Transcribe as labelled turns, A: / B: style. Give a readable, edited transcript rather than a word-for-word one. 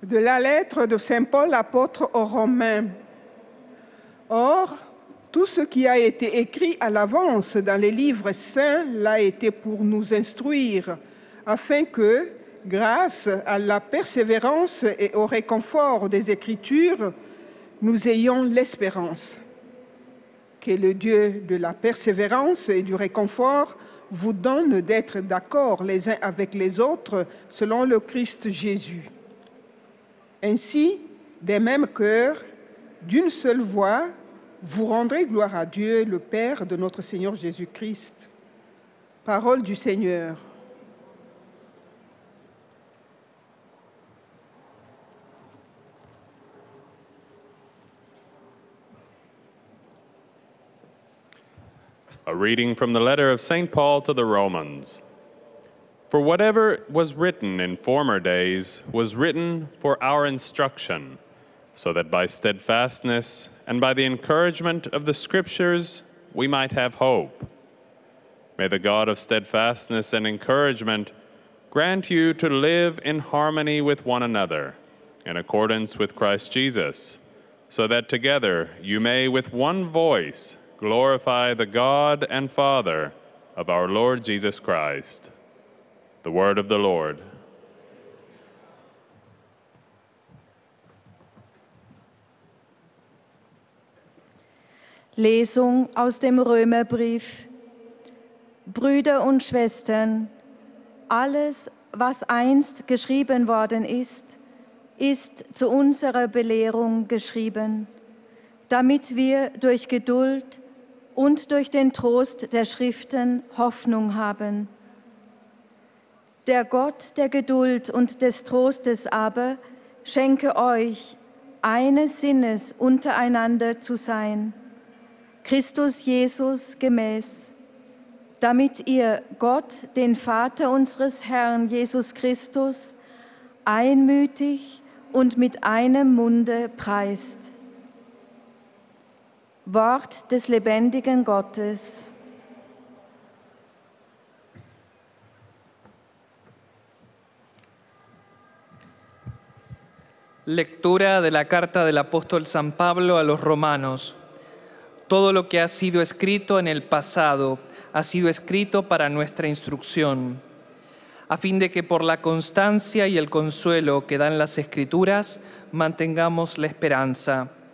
A: De la lettre de Saint Paul apôtre aux Romains. Or, tout ce qui a été écrit à l'avance dans les livres saints l'a été pour nous instruire, afin que, grâce à la persévérance et au réconfort des Écritures, nous ayons l'espérance. Que le Dieu de la persévérance et du réconfort vous donne d'être d'accord les uns avec les autres selon le Christ Jésus. Ainsi, des mêmes cœurs, d'une seule voix, vous rendrez gloire à Dieu, le Père de notre Seigneur Jésus-Christ. Parole du Seigneur.
B: A reading from the letter of St. Paul to the Romans. For whatever was written in former days was written for our instruction, so that by steadfastness and by the encouragement of the Scriptures we might have hope. May the God of steadfastness and encouragement grant you to live in harmony with one another, in accordance with Christ Jesus, so that together you may with one voice glorify the God and Father of our Lord Jesus Christ. The word of the Lord.
C: Lesung aus dem Römerbrief. Brüder und Schwestern, alles, was einst geschrieben worden ist, ist zu unserer Belehrung geschrieben, damit wir durch Geduld und durch den Trost der Schriften Hoffnung haben. Der Gott der Geduld und des Trostes aber schenke euch, eines Sinnes untereinander zu sein, Christus Jesus gemäß, damit ihr Gott, den Vater unseres Herrn Jesus Christus, einmütig und mit einem Munde preist. Wort des lebendigen Gottes.
D: Lectura de la carta del apóstol San Pablo a los romanos. Todo lo que ha sido escrito en el pasado ha sido escrito para nuestra instrucción, a fin de que por la constancia y el consuelo que dan las Escrituras mantengamos la esperanza.